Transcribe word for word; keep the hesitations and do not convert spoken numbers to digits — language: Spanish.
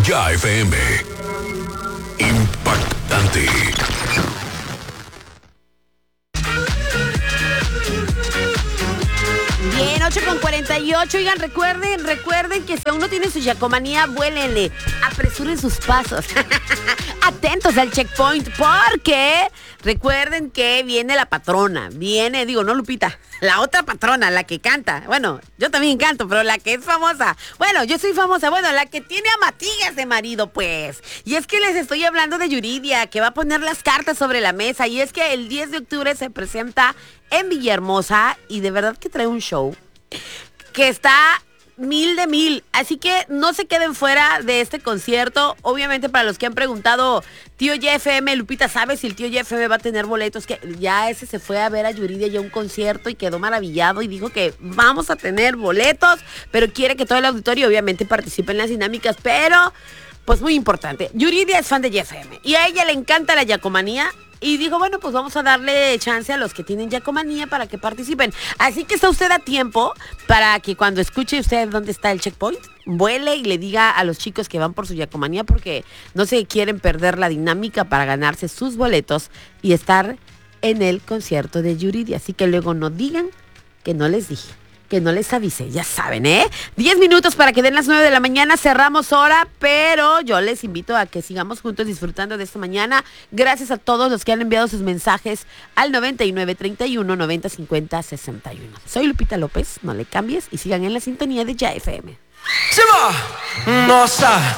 Ya F M. Impactante. Bien, ocho con cuarenta y ocho. Oigan, recuerden, recuerden que si aún no tienen su yacomanía, vuélenle, apresuren sus pasos. Atentos al checkpoint, porque recuerden que viene la patrona. Viene, digo, no Lupita, la otra patrona, la que canta. Bueno, yo también canto, pero la que es famosa. Bueno, yo soy famosa, bueno, la que tiene a Matías de marido, pues. Y es que les estoy hablando de Yuridia, que va a poner las cartas sobre la mesa. Y es que el diez de octubre se presenta en Villahermosa y de verdad que trae un show que está mil de mil. Así que no se queden fuera de este concierto. Obviamente, para los que han preguntado, tío Y F M, Lupita, ¿sabes si el tío Y F M va a tener boletos? Que ya ese se fue a ver a Yuridia ya un concierto y quedó maravillado y dijo que vamos a tener boletos, pero quiere que todo el auditorio obviamente participe en las dinámicas, pero pues muy importante, Yuridia es fan de Y F M y a ella le encanta la yacomanía. Y dijo, bueno, pues vamos a darle chance a los que tienen yacomanía para que participen. Así que está usted a tiempo para que cuando escuche usted dónde está el checkpoint, vuele y le diga a los chicos que van por su yacomanía, porque no se quieren perder la dinámica para ganarse sus boletos y estar en el concierto de Yuridia. Así que luego no digan que no les dije, que no les avisé, ya saben, ¿eh? Diez minutos para que den las nueve de la mañana, cerramos hora, pero yo les invito a que sigamos juntos disfrutando de esta mañana. Gracias a todos los que han enviado sus mensajes al noventa y nueve, treinta y uno, noventa, cincuenta, sesenta y uno. Soy Lupita López, no le cambies y sigan en la sintonía de Ya F M. Se va, nossa.